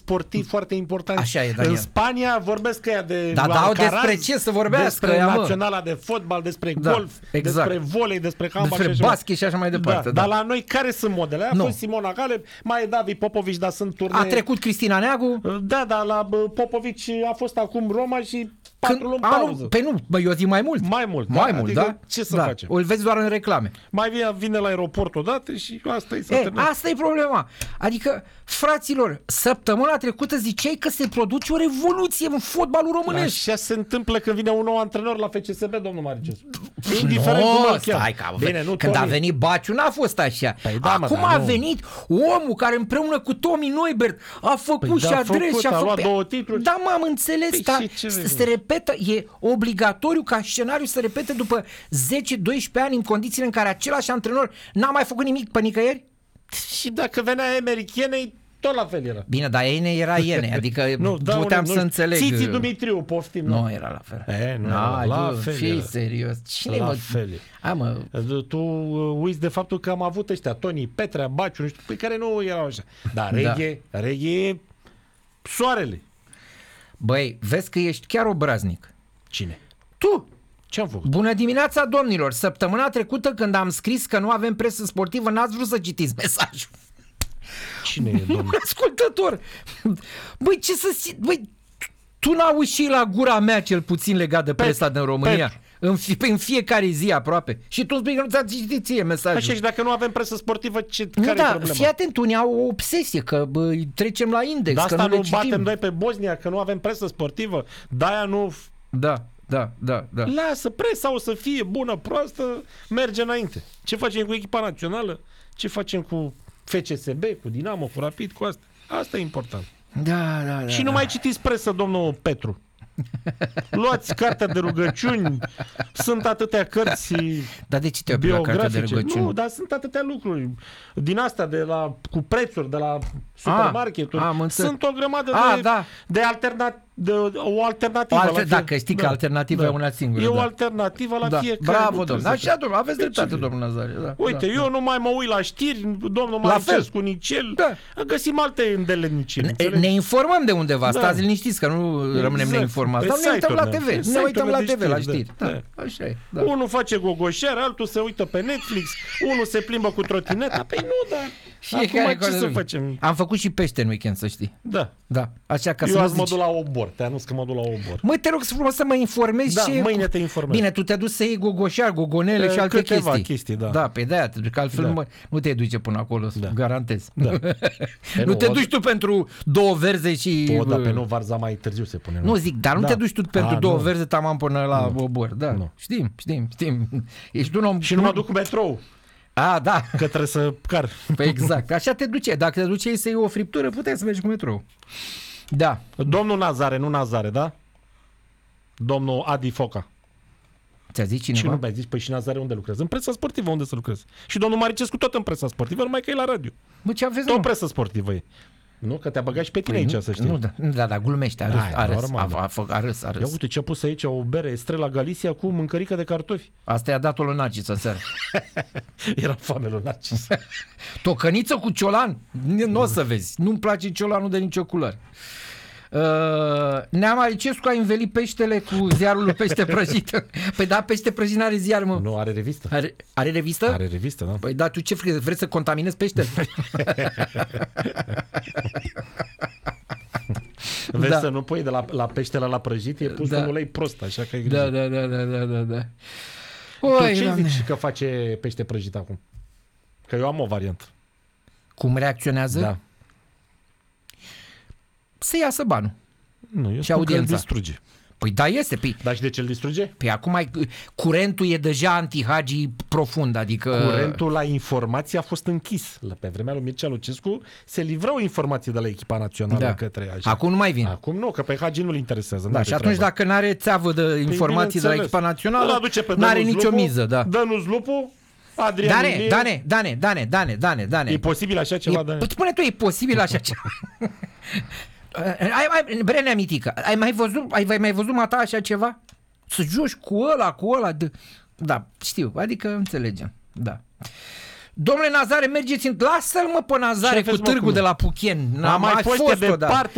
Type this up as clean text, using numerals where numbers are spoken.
sportivi foarte importanți. Așa e, Daniel. În Spania vorbesc ăia de dau despre ce să vorbească, despre naționala de fotbal, despre golf, exact. despre volei, despre handbal, despre basket și așa mai departe. Dar la noi care sunt modele? A fost Simona Halep, mai e David Popovici, dar sunt turnee. A trecut Cristina Neagu. Da, dar la Popovici a fost acum Roma și 4 luni pauză. Păi nu, eu zic mai mult. Mai mult, adică, da? Ce să facem? Îl vezi doar în reclame. Mai vine la aeroport odată și asta e asta e problema. Adică, fraților, săptămâna trecută ziceai că se produce o revoluție în fotbalul românesc. Așa se întâmplă când vine un nou antrenor la FCSB, domnul Maricescu. Indiferent cum îl cheamă. Bine, când a venit Baciu n-a fost așa. Acum a venit omul care împreună cu Tomi Neubert a făcut și adres și a luat 2 titluri. Da, m-am înțeles, dar se repetă, e obligatoriu ca scenariul să repete după 10-12 ani în condițiile în care același antrenor n-a mai făcut nimic pe nicăieri? Și dacă venea Emeric Ienei, tot la fel era. Bine, dar Iene era Iene, adică puteam să înțeleg. Țiții Dumitriu, poftim. Nu era la fel. Nu era la fel. Fii serios. Cine la fel. Tu uiți de faptul că am avut ăștia, Toni, Petrea, Baciu, nu știu, pe care nu erau așa. Dar Reghe e soarele. Băi, vezi că ești chiar obraznic. Cine? Tu! Ce am făcut? Bună dimineața, domnilor! Săptămâna trecută, când am scris că nu avem presă sportivă, n-ați vrut să citiți mesajul. Cine e, domnul? Un ascultător! Băi, ce să... Băi, tu n-auzi și la gura mea cel puțin legat de presa din România? În fiecare zi aproape. Și tu spui că nu ți-a citit ție mesajul. Așa, și dacă nu avem presă sportivă, care e problema? Fii atent, unii au o obsesie că trecem la index. De asta că nu batem noi pe Bosnia, că nu avem presă sportivă. De-aia nu... Da. Lasă, presa o să fie bună, proastă, merge înainte. Ce facem cu echipa națională? Ce facem cu FCSB, cu Dinamo, cu Rapid, cu asta? Asta e important. Da. Și nu mai citiți presă, domnul Petru. Luați cartea de rugăciuni, sunt atâtea cărți. Dar de ce te-ai oprit la cartea de rugăciuni? Nu, dar sunt atâtea lucruri din astea cu prețuri de la supermarketuri. Sunt o grămadă de o alternativă. Dacă știi că alternativa e una singură. E o alternativă la fiecare. Bravo, domnule. Așa, domnule, aveți dreptate, domnul Nazare. Uite, eu nu mai mă uit la știri, domnul Maricescu, nici el. Găsim alte îndeletniciri. Ne informăm de undeva, stați liniștiți că nu rămânem neinformați. Dar ne uităm la TV, ne uităm la TV, la știri. Așa e. Unul face gogoșer, altul se uită pe Netflix, unul se plimbă cu trotineta. Păi nu, dar acum ce să facem? Am făcut și pește în weekend, să știi. Da. Așa că eu azi mă duc la obor, te anunț că mă duc la obor. Măi, te rog frumos să mă informezi. Da, mâine te informez. Bine, tu te duci să iei gogoșar, gogonele și alte chestii. Da, pe de-aia, că altfel nu te duce până acolo, garantez. Nu te duci tu pentru 2 verze și... Da, pe nu varza mai târziu se pune. Nu zic, dar nu te duci tu pentru 2 verze tamam până la obor. Da, știm. Ești un om... Și nu mă duc cu metrou. Da. Că trebuie să car. Păi exact. Așa te duce. Dacă te duceai să iei o friptură, puteai să mergi cu metrou. Da. Domnul Nazare, nu Nazare, da? Domnul Adi Foca. Ți-a zis cineva? Și nu mi-a zis, păi și Nazare unde lucrezi? În presa sportivă unde să lucrezi? Și domnul Maricescu tot în presa sportivă, numai că e la radio. Bă, ce aveți, tot presă sportivă e. Nu, că te-a băgat și pe tine aici, să știi. Da, glumește, a râs. Ia uite ce-a pus aici o bere Estrela Galicia cu mâncărică de cartofi. Asta i-a dat-o lui Narcis în seară. Era foame lui Narcis. Tocăniță cu ciolan? Nu o să vezi. Nu-mi place ciolanul de nicio culoare. Nea Maricescu a învelit peștele cu ziarul lui Pește Prăjit. Păi da, Pește Prăjit n-are ziar, mă. Nu, are revistă. Are revistă? Are revistă, da. Păi da, tu ce vrei să contaminezi peștele? Vezi să nu pui de la peștele la prăjit, e pus în ulei prost, așa că e grijă. Da. Tu ce zici că face pește prăjit acum? Că eu am o variantă. Cum reacționează? Da. Să iasă banul. Nu, eu spun că îl distruge. Păi da, este. Dar și de ce îl distruge? Păi acum curentul e deja anti-Hagi profund, adică... Curentul la informație a fost închis. Pe vremea lui Mircea Lucescu se livrau informații de la echipa națională către Hagi. Acum nu mai vin. Acum nu, că pe Hagi nu-l interesează. Da, și atunci dacă n-are țeavă de informații de la echipa națională, n-are nicio miză. Dă-nu zlupul. Dane. E posibil așa ceva? Spune tu, e posibil așa ceva? Brenea mitică, ai mai văzut mata așa ceva? Să joci cu ăla Da, știu, adică înțelegem. Da. Domnule Nazare, mergeți lasă-l mă pe Nazare cu târgul de la Puchen. Am mai fost de departe.